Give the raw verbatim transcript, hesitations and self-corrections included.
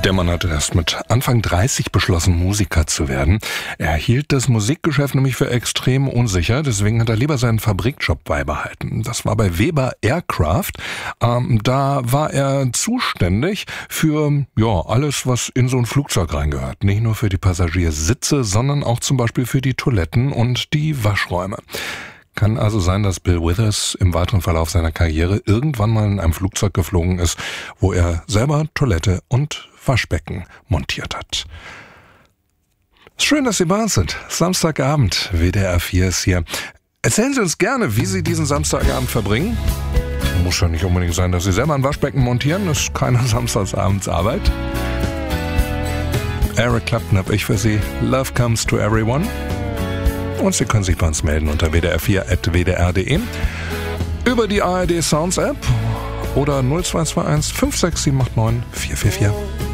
Der Mann hatte erst mit Anfang dreißig beschlossen, Musiker zu werden. Er hielt das Musikgeschäft nämlich für extrem unsicher, deswegen hat er lieber seinen Fabrikjob beibehalten. Das war bei Weber Aircraft. Ähm, da war er zuständig für ja alles, was in so ein Flugzeug reingehört. Nicht nur für die Passagiersitze, sondern auch zum Beispiel für die Toiletten und die Waschräume. Kann also sein, dass Bill Withers im weiteren Verlauf seiner Karriere irgendwann mal in einem Flugzeug geflogen ist, wo er selber Toilette und Waschbecken montiert hat. Schön, dass Sie bei uns sind. Samstagabend, W D R vier ist hier. Erzählen Sie uns gerne, wie Sie diesen Samstagabend verbringen. Muss ja nicht unbedingt sein, dass Sie selber ein Waschbecken montieren. Das ist keine Samstagabendsarbeit. Eric Clapton habe ich für Sie. Love comes to everyone. Und Sie können sich bei uns melden unter w d r vier at w d r punkt d e, über die A R D Sounds App oder null zwei zwei eins fünf sechs sieben acht neun vier vier vier.